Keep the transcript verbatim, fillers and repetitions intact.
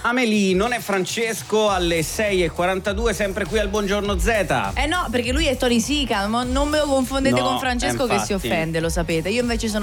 Amelie, non è Francesco alle sei e quarantadue, sempre qui al Buongiorno Z. Eh no, perché lui è Tony Sica, non me lo confondete No, con Francesco eh, che si infatti. offende, lo sapete. Io invece sono